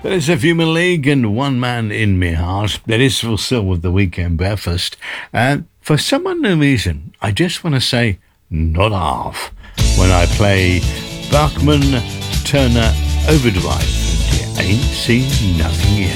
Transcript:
There's a Human League and One Man in Me Heart. That is still with the Weekend Breakfast. And for some unknown reason, I just want to say not half when I play Bachman Turner Overdrive. You ain't seen nothing yet.